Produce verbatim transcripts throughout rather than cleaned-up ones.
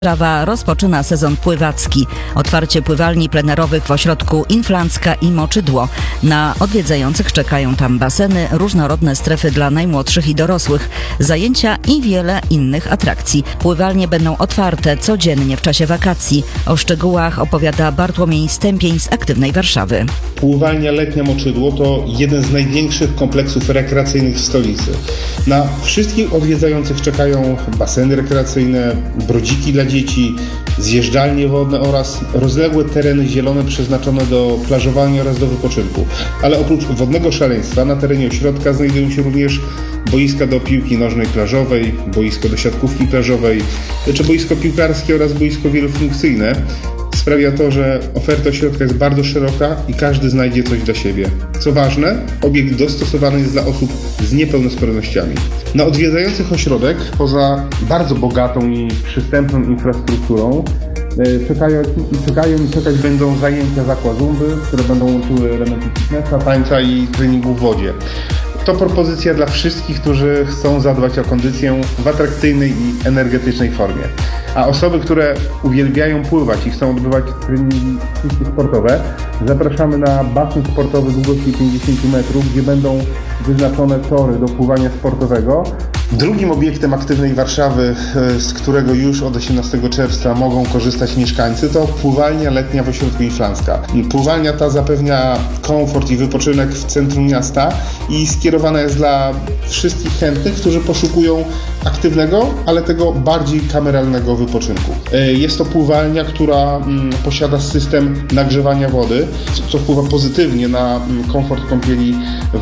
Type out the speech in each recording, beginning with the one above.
Warszawa rozpoczyna sezon pływacki. Otwarcie pływalni plenerowych w ośrodku Inflancka i Moczydło. Na odwiedzających czekają tam baseny, różnorodne strefy dla najmłodszych i dorosłych, zajęcia i wiele innych atrakcji. Pływalnie będą otwarte codziennie w czasie wakacji. O szczegółach opowiada Bartłomiej Stępień z Aktywnej Warszawy. Pływalnia letnia Moczydło to jeden z największych kompleksów rekreacyjnych w stolicy. Na wszystkich odwiedzających czekają baseny rekreacyjne, brodziki dla dzieci, zjeżdżalnie wodne oraz rozległe tereny zielone przeznaczone do plażowania oraz do wypoczynku. Ale oprócz wodnego szaleństwa na terenie ośrodka znajdują się również boiska do piłki nożnej plażowej, boisko do siatkówki plażowej, czy boisko piłkarskie oraz boisko wielofunkcyjne. Sprawia to, że oferta ośrodka jest bardzo szeroka i każdy znajdzie coś dla siebie. Co ważne, obiekt dostosowany jest dla osób z niepełnosprawnościami. Na odwiedzających ośrodek, poza bardzo bogatą i przystępną infrastrukturą, czekają, czekają i czekać będą zajęcia z aquazumby, które będą łączyły elementy fitnessa, tańca i treningu w wodzie. To propozycja dla wszystkich, którzy chcą zadbać o kondycję w atrakcyjnej i energetycznej formie. A osoby, które uwielbiają pływać i chcą odbywać treningi sportowe, zapraszamy na basen sportowy długości pięćdziesiąt metrów, gdzie będą wyznaczone tory do pływania sportowego. Drugim obiektem Aktywnej Warszawy, z którego już od osiemnastego czerwca mogą korzystać mieszkańcy, to pływalnia letnia w ośrodku Inflancka. Pływalnia ta zapewnia komfort i wypoczynek w centrum miasta i skierowana jest dla wszystkich chętnych, którzy poszukują aktywnego, ale tego bardziej kameralnego wypoczynku. Jest to pływalnia, która posiada system nagrzewania wody, co wpływa pozytywnie na komfort kąpieli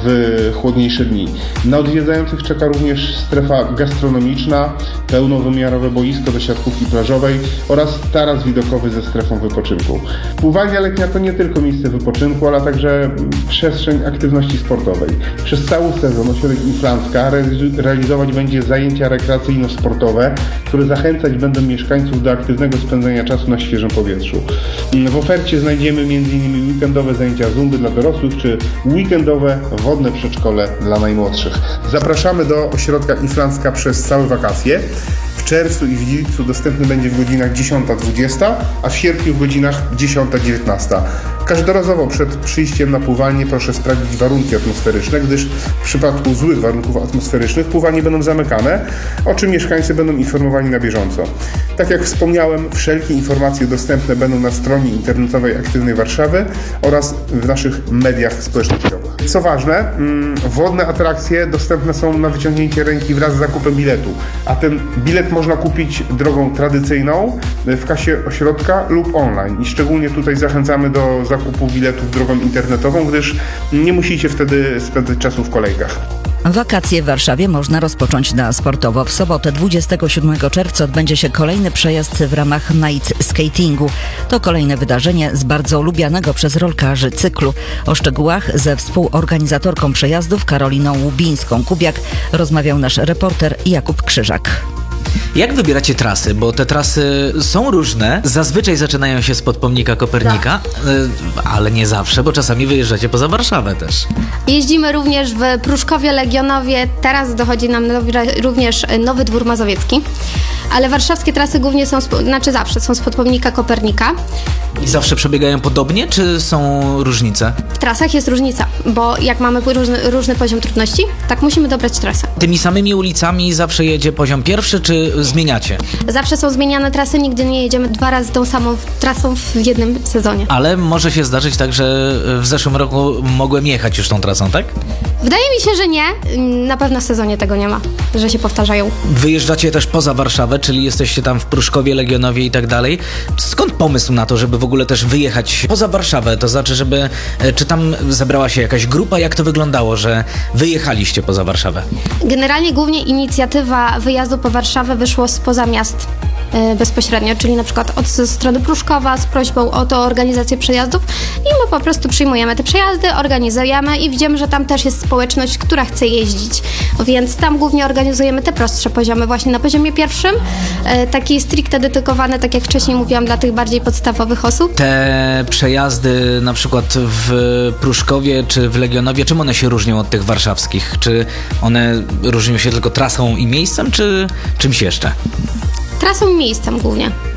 w chłodniejsze dni. Na odwiedzających czeka również strefa gastronomiczna, pełnowymiarowe boisko do siatkówki plażowej oraz taras widokowy ze strefą wypoczynku. Pływalnia letnia to nie tylko miejsce wypoczynku, ale także przestrzeń aktywności sportowej. Przez cały sezon ośrodek Inflancka realizować będzie zajęcia rekreacyjno-sportowe, które zachęcać będą mieszkańców do aktywnego spędzania czasu na świeżym powietrzu. W ofercie znajdziemy między innymi weekendowe zajęcia zumby dla dorosłych czy weekendowe wodne przedszkole dla najmłodszych. Zapraszamy do ośrodka Inflancka przez całe wakacje. W czerwcu i w lipcu dostępny będzie w godzinach dziesiąta dwudziesta, a w sierpniu w godzinach dziesiąta dziewiętnasta. Każdorazowo przed przyjściem na pływalnię proszę sprawdzić warunki atmosferyczne, gdyż w przypadku złych warunków atmosferycznych pływalnie będą zamykane, o czym mieszkańcy będą informowani na bieżąco. Tak jak wspomniałem, wszelkie informacje dostępne będą na stronie internetowej Aktywnej Warszawy oraz w naszych mediach społecznościowych. Co ważne, wodne atrakcje dostępne są na wyciągnięcie ręki wraz z zakupem biletu, a ten bilet można kupić drogą tradycyjną w kasie ośrodka lub online. I szczególnie tutaj zachęcamy do zakupu biletów drogą internetową, gdyż nie musicie wtedy spędzać czasu w kolejkach. Wakacje w Warszawie można rozpocząć na sportowo. W sobotę dwudziestego siódmego czerwca odbędzie się kolejny przejazd w ramach Night Skatingu. To kolejne wydarzenie z bardzo lubianego przez rolkarzy cyklu. O szczegółach ze współorganizatorką przejazdów Karoliną Łubińską-Kubiak rozmawiał nasz reporter Jakub Krzyżak. Jak wybieracie trasy? Bo te trasy są różne. Zazwyczaj zaczynają się spod pomnika Kopernika, tak. Ale nie zawsze, bo czasami wyjeżdżacie poza Warszawę też. Jeździmy również w Pruszkowie, Legionowie. Teraz dochodzi nam również Nowy Dwór Mazowiecki. Ale warszawskie trasy głównie są, znaczy zawsze są spod pomnika Kopernika. I zawsze przebiegają podobnie, czy są różnice? W trasach jest różnica, bo jak mamy różny, różny poziom trudności, tak musimy dobrać trasę. Tymi samymi ulicami zawsze jedzie poziom pierwszy, czy zmieniacie? Zawsze są zmieniane trasy, nigdy nie jedziemy dwa razy tą samą trasą w jednym sezonie. Ale może się zdarzyć tak, że w zeszłym roku mogłem jechać już tą trasą, tak? Wydaje mi się, że nie. Na pewno w sezonie tego nie ma, że się powtarzają. Wyjeżdżacie też poza Warszawę, czyli jesteście tam w Pruszkowie, Legionowie i tak dalej. Skąd pomysł na to, żeby w ogóle też wyjechać poza Warszawę? To znaczy, żeby... Czy tam zebrała się jakaś grupa? Jak to wyglądało, że wyjechaliście poza Warszawę? Generalnie głównie inicjatywa wyjazdu po Warszawę wyszło spoza miast yy, bezpośrednio, czyli na przykład od strony Pruszkowa z prośbą o to organizację przejazdów i my po prostu przyjmujemy te przejazdy, organizujemy i widzimy, że tam też jest społeczność, która chce jeździć, więc tam głównie organizujemy te prostsze poziomy właśnie na poziomie pierwszym, yy, taki stricte dedykowany, tak jak wcześniej mówiłam, dla tych bardziej podstawowych osób. Te przejazdy na przykład w Pruszkowie czy w Legionowie, czym one się różnią od tych warszawskich? Czy one różnią się tylko trasą i miejscem, czy czymś jeszcze? Trasą i miejscem głównie.